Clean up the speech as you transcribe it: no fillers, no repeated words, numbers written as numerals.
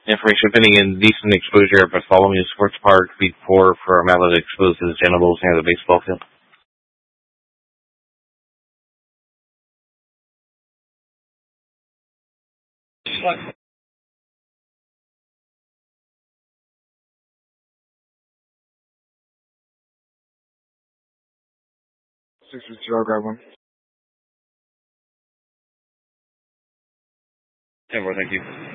Information pending indecent exposure of Bartholomew Sports Park, feet 4 for a mallet exposed to his genitals near the baseball field. What? 6-0, grab one. 10-4, thank you.